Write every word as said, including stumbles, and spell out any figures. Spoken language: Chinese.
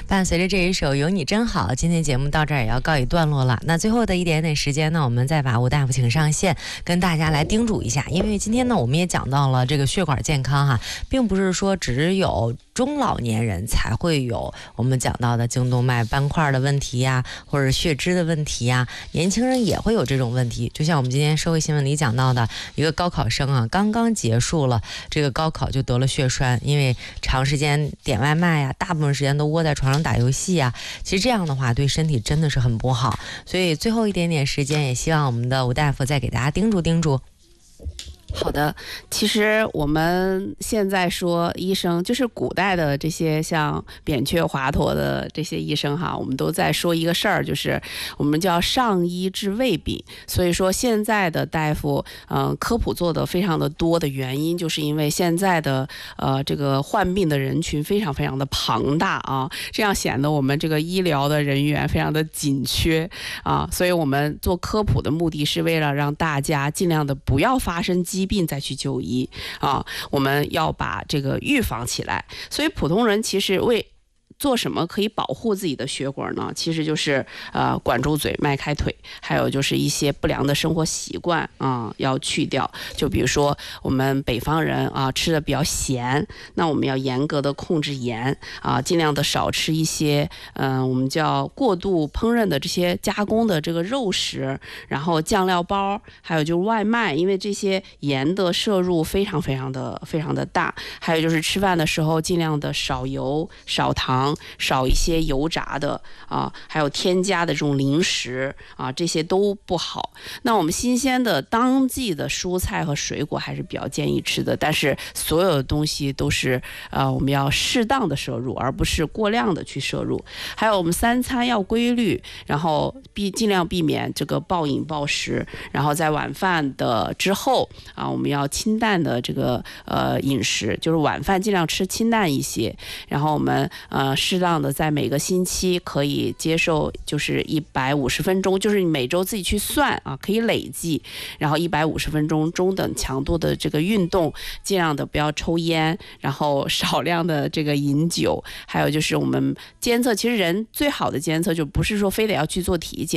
伴随着这一首《有你真好》，今天节目到这儿也要告一段落了。那最后的一点点时间呢，我们再把吴大夫请上线，跟大家来叮嘱一下。因为今天呢，我们也讲到了这个血管健康哈，并不是说只有中老年人才会有我们讲到的颈动脉斑块的问题呀，或者血脂的问题呀，年轻人也会有这种问题。就像我们今天社会新闻里讲到的一个高考生啊，刚刚结束了这个高考就得了血栓，因为长时间点外卖呀，大部分时间都窝在床上打游戏呀，其实这样的话对身体真的是很不好。所以最后一点点时间，也希望我们的吴大夫再给大家叮嘱叮嘱。 好的，其实我们现在说医生，就是古代的这些像扁鹊、华佗的这些医生哈，我们都在说一个事儿，就是我们叫上医治未病。所以说现在的大夫，嗯、呃，科普做的非常的多的原因，就是因为现在的呃这个患病的人群非常非常的庞大啊，这样显得我们这个医疗的人员非常的紧缺啊，所以我们做科普的目的是为了让大家尽量的不要发生疾病再去就医啊，我们要把这个预防起来。所以普通人其实为做什么可以保护自己的血管呢？其实就是呃管住嘴，迈开腿，还有就是一些不良的生活习惯啊、呃、要去掉。就比如说我们北方人啊吃的比较咸，那我们要严格的控制盐啊，尽量的少吃一些嗯、呃、我们叫过度烹饪的这些加工的这个肉食，然后酱料包，还有就是外卖，因为这些盐的摄入非常非常的非常的大。还有就是吃饭的时候尽量的少油、少糖。少一些油炸的啊，还有添加的这种零食啊，这些都不好。那我们新鲜的当季的蔬菜和水果还是比较建议吃的，但是所有的东西都是呃我们要适当的摄入，而不是过量的去摄入。还有我们三餐要规律，然后避尽量避免这个暴饮暴食，然后在晚饭的之后啊，我们要清淡的这个呃饮食，就是晚饭尽量吃清淡一些，然后我们呃。适当的在每个星期可以接受，就是一百五十分钟，就是你每周自己去算啊，可以累计，然后一百五十分钟中等强度的这个运动，尽量的不要抽烟，然后少量的这个饮酒，还有就是我们监测，其实人最好的监测就不是说非得要去做体检。